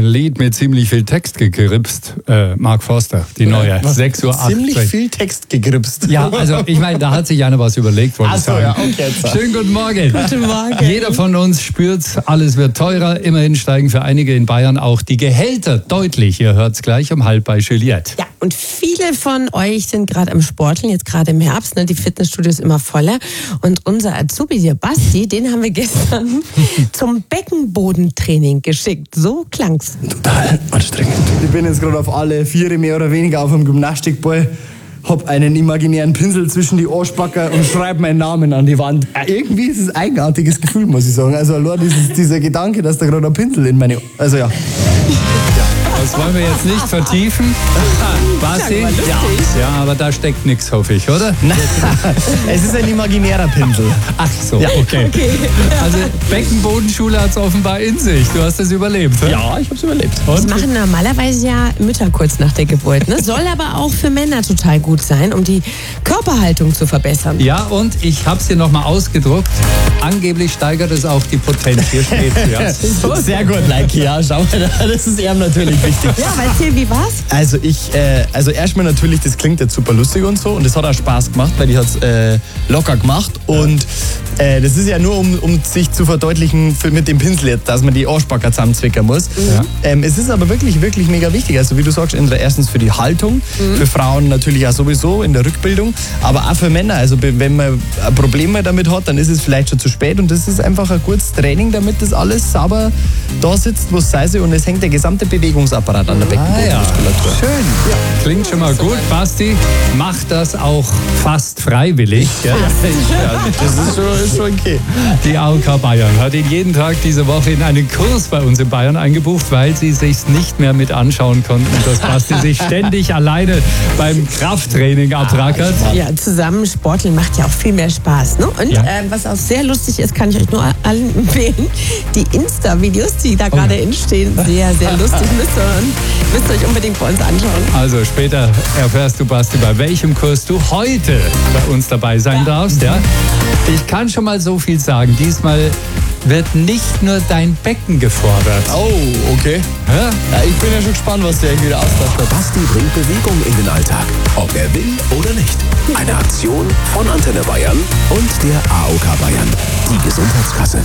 Lied mit ziemlich viel Text gegripst. Mark Forster, die neue. 6:08 Uhr. Ziemlich viel Text gegripst. Ja, also ich meine, da hat sich einer was überlegt, wollte ich sagen. Ja, okay, jetzt. Schönen guten Morgen. Guten Morgen. Jeder von uns spürt's, alles wird teurer. Immerhin steigen für einige in Bayern auch die Gehälter deutlich. Ihr hört's gleich um 6:30 bei Juliette. Ja, und viele von euch sind gerade am Sporteln, jetzt gerade im Herbst, ne? Die Fitnessstudios immer voller. Und unser Azubi, der Basti, den haben wir gestern zum Beckenbodentraining geschickt. So klang's. Total anstrengend. Ich bin jetzt gerade auf alle Viere mehr oder weniger auf einem Gymnastikball, hab einen imaginären Pinsel zwischen die Arschbacker und schreibe meinen Namen an die Wand. Irgendwie ist es ein eigenartiges Gefühl, muss ich sagen. Also allein dieser Gedanke, dass da gerade ein Pinsel in meine... Also ja. Das wollen wir jetzt nicht vertiefen. Basti? Ja, aber da steckt nichts, hoffe ich, oder? Nein, es ist ein imaginärer Pinsel. Ach so, ja, okay. Also Beckenbodenschule hat es offenbar in sich. Du hast es überlebt, oder? Ja, ich hab's überlebt. Das machen normalerweise ja Mütter kurz nach der Geburt. Ne? Soll aber auch für Männer total gut sein, um die Körperhaltung zu verbessern. Ja, und ich habe es hier nochmal ausgedruckt. Angeblich steigert es auch die Potenz. Hier steht ja. Sehr gut, Leiki, ja, schau mal, das ist eher natürlich wichtig. Ja, aber erzähl, wie war's? Also erstmal natürlich, das klingt jetzt super lustig und so und das hat auch Spaß gemacht, weil die hat's locker gemacht und das ist ja nur, um sich zu verdeutlichen mit dem Pinsel jetzt, dass man die Arschbacker zusammenzwickern muss. Ja. Es ist aber wirklich, wirklich mega wichtig, also wie du sagst, erstens für die Haltung, für Frauen natürlich auch sowieso in der Rückbildung, aber auch für Männer, also wenn man ein Problem damit hat, dann ist es vielleicht schon zu spät und das ist einfach ein gutes Training, damit das alles sauber da sitzt, wo es sei soll und es hängt der gesamte Bewegungsapparat an der Beckenbodenmuskulatur. Schön. Ja. Klingt schon mal gut. Basti, macht das auch fast freiwillig. Gell? Ja, das ist schon okay. Die AOK Bayern hat ihn jeden Tag diese Woche in einen Kurs bei uns in Bayern eingebucht, weil sie sich's nicht mehr mit anschauen konnten, dass Basti sich ständig alleine beim Krafttraining abrackert. Ja, zusammen sporteln macht ja auch viel mehr Spaß. Ne? Und was auch sehr lustig ist, kann ich euch nur allen empfehlen, die Insta-Videos, die da gerade entstehen, sehr, sehr lustig. Müsst ihr euch unbedingt bei uns anschauen. Also später erfährst du, Basti, bei welchem Kurs du heute bei uns dabei sein darfst. Ja? Ich kann schon mal so viel sagen. Diesmal wird nicht nur dein Becken gefordert. Oh, okay. Ja, ich bin ja schon gespannt, was der wieder austauscht. Basti bringt Bewegung in den Alltag, ob er will oder nicht. Eine Aktion von Antenne Bayern und der AOK Bayern, die Gesundheitskasse.